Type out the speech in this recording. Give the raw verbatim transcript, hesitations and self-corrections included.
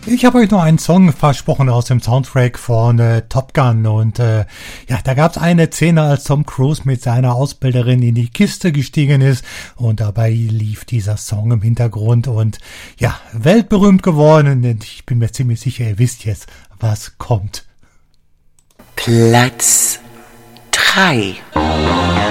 Ich habe euch noch einen Song versprochen aus dem Soundtrack von äh, Top Gun und äh, ja, da gab es eine Szene, als Tom Cruise mit seiner Ausbilderin in die Kiste gestiegen ist und dabei lief dieser Song im Hintergrund und ja, weltberühmt geworden und ich bin mir ziemlich sicher, ihr wisst jetzt, was kommt. Platz drei.